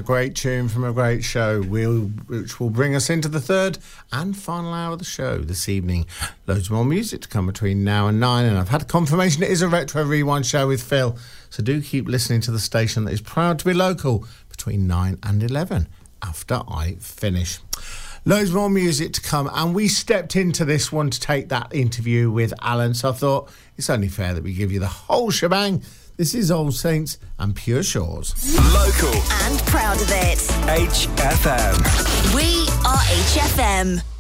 great tune from a great show, which will bring us into the third and final hour of the show this evening. Loads more music to come between now and 9, and I've had confirmation it is a Retro Rewind show with Phil, so do keep listening to the station that is proud to be local between 9 and 11 after I finish. Loads more music to come, and we stepped into this one to take that interview with Alan, so I thought it's only fair that we give you the whole shebang. This is Old Saints and Pure Shores. Local. And proud of it. HFM. We are HFM.